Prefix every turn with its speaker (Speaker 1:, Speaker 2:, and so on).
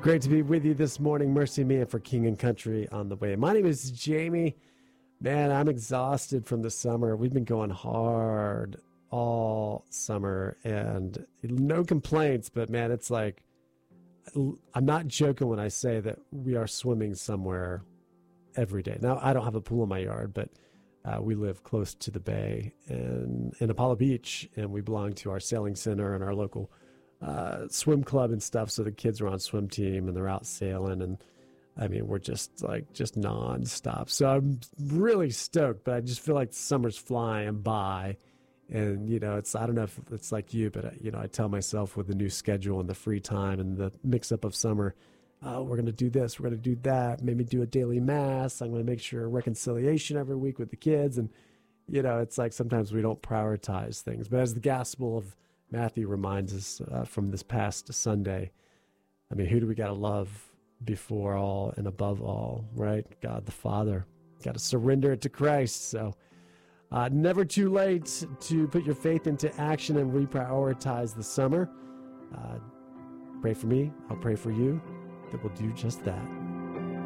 Speaker 1: Great to be with you this morning. Mercy Me and for King and Country on the way. My name is Jamie. Man, I'm exhausted from the summer. We've been going hard all summer and no complaints, but man, it's like, I'm not joking when I say that we are swimming somewhere every day. Now, I don't have a pool in my yard, but we live close to the bay and in Apollo Beach, and we belong to our sailing center and our local swim club and stuff. So the kids are on swim team and they're out sailing, and I mean, we're just nonstop. So I'm really stoked, but I just feel like the summer's flying by. And, you know, I don't know if it's like you, but, you know, I tell myself with the new schedule and the free time and the mix up of summer, we're going to do this, we're going to do that, maybe do a daily mass. I'm going to make sure reconciliation every week with the kids. And, you know, it's like sometimes we don't prioritize things. But as the Gospel of Matthew reminds us from this past Sunday, I mean, who do we got to love before all and above all, right? God the Father. Got to surrender it to Christ. So never too late to put your faith into action and reprioritize the summer. Pray for me. I'll pray for you. That will do just that.